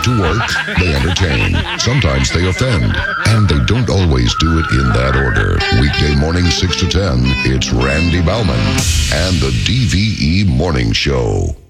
to work, they entertain. Sometimes they offend. And they don't always do it in that order. Weekday morning 6 to 10, it's Randy Bauman and the DVE Morning Show.